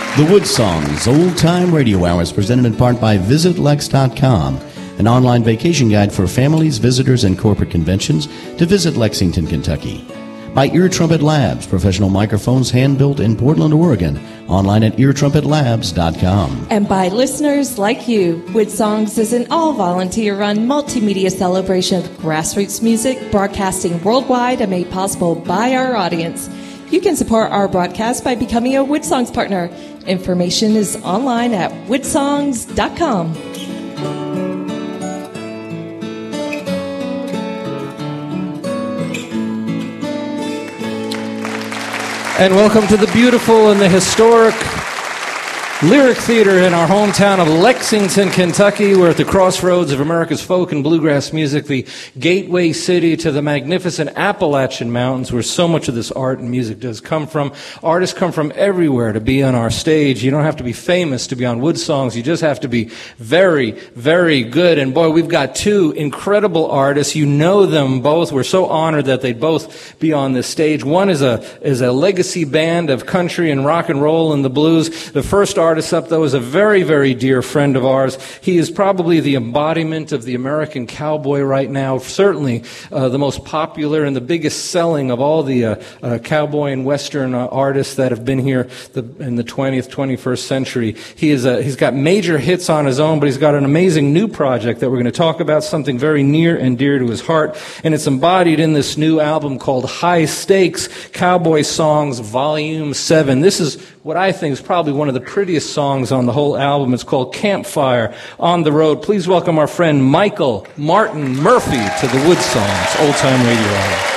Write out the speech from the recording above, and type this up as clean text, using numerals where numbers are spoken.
The Wood Songs Old Time Radio Hour is presented in part by VisitLex.com, an online vacation guide for families, visitors, and corporate conventions to visit Lexington, Kentucky. By Ear Trumpet Labs, professional microphones hand-built in Portland, Oregon. Online at eartrumpetlabs.com. And by listeners like you, Wood Songs is an all-volunteer-run multimedia celebration of grassroots music broadcasting worldwide and made possible by our audience. You can support our broadcast by becoming a Wood Songs partner. Information is online at woodsongs.com. And welcome to the beautiful and the historic Lyric Theater in our hometown of Lexington, Kentucky. We're at the crossroads of America's folk and bluegrass music, the gateway city to the magnificent Appalachian Mountains, where so much of this art and music does come from. Artists come from everywhere to be on our stage. You don't have to be famous to be on Wood Songs. You just have to be very, very good. And boy, we've got two incredible artists. You know them both. We're so honored that they'd both be on this stage. One is a legacy band of country and rock and roll and the blues. The first artist up, though, is a very, very dear friend of ours. He is probably the embodiment of the American cowboy right now, certainly the most popular and the biggest selling of all the cowboy and Western artists that have been here in the 20th, 21st century. He's got major hits on his own, but he's got an amazing new project that we're going to talk about, something very near and dear to his heart, and it's embodied in this new album called High Stakes, Cowboy Songs Volume 7. This is what I think is probably one of the prettiest songs on the whole album. It's called Campfire on the Road. Please welcome our friend Michael Martin Murphey to the Wood Songs Old Time Radio Hour.